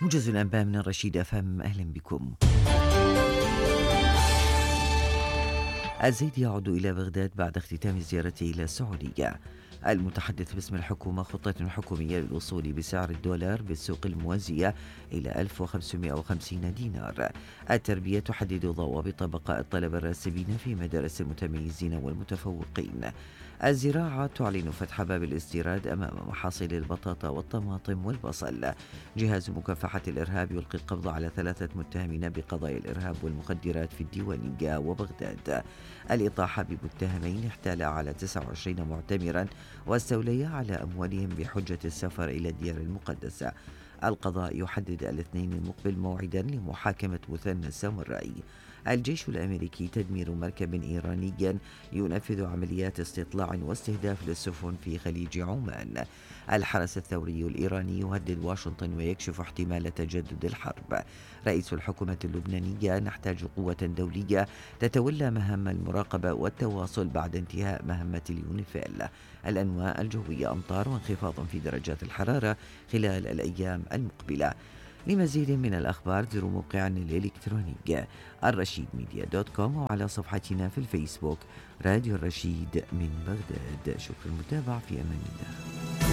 موجز الأنباء من الرشيد أفهم، أهلا بكم. الزيدي يعود إلى بغداد بعد اختتام زيارته إلى السعودية. المتحدث باسم الحكومة: خطة حكومية للوصول بسعر الدولار بالسوق الموازية إلى 1550 دينار. التربية تحدد ضوابط بقاء الطلبة الراسبين في مدارس المتميزين والمتفوقين. الزراعة تعلن فتح باب الاستيراد أمام محاصيل البطاطا والطماطم والبصل. جهاز مكافحة الإرهاب يلقي القبض على 3 متهمين بقضايا الإرهاب والمخدرات في الديوانية وبغداد. الإطاحة بمتهمين احتالا على 29 معتمرا واستوليا على أموالهم بحجة السفر إلى الديار المقدسة. القضاء يحدد الاثنين المقبل موعدا لمحاكمة مثنى السامرائي. الجيش الأمريكي: تدمير مركب إيراني ينفذ عمليات استطلاع واستهداف للسفن في خليج عمان. الحرس الثوري الإيراني يهدد واشنطن ويكشف احتمال تجدد الحرب. رئيس الحكومة اللبنانية: نحتاج قوة دولية تتولى مهام المراقبة والتواصل بعد انتهاء مهمة اليونيفيل. الأنواع الجوية: أمطار وانخفاض في درجات الحرارة خلال الأيام المقبلة. لمزيد من الأخبار زوروا موقعنا الإلكتروني الرشيدميديا.com وعلى صفحتنا في الفيسبوك راديو الرشيد من بغداد. شكرا للمتابعة، في أمان الله.